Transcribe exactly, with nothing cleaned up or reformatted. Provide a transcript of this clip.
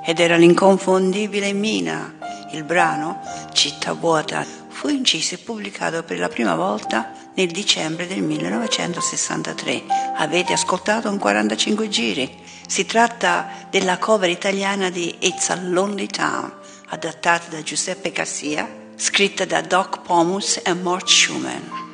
ed era l'inconfondibile Mina. Il brano, Città vuota, fu inciso e pubblicato per la prima volta nel dicembre del millenovecentosessantatré. Avete ascoltato in quarantacinque giri. Si tratta della cover italiana di It's a Lonely Town, adattata da Giuseppe Cassia, scritta da Doc Pomus e Mort Schumann.